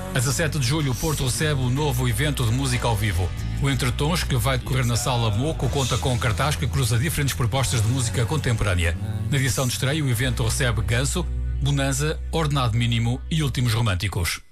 A 17 de julho, o Porto recebe o novo evento de música ao vivo. O Entre Tons, que vai decorrer na Sala Moco, conta com um cartaz que cruza diferentes propostas de música contemporânea. Na edição de estreia, o evento recebe Ganso, Bonanza, Ordenado Mínimo e Últimos Românticos.